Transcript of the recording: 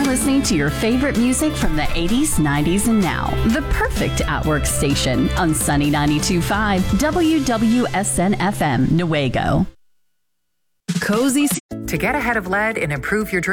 listening to your favorite music from the 80s, 90s, and now. The perfect at-work station on Sunny 92.5 WWSN-FM, Newaygo. Cozy. To get ahead of lead and improve your